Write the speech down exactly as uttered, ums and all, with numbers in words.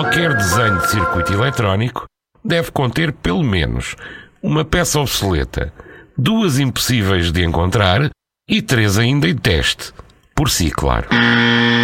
Qualquer desenho de circuito eletrónico deve conter pelo menos uma peça obsoleta, duas impossíveis de encontrar e três ainda em teste. Por si, claro.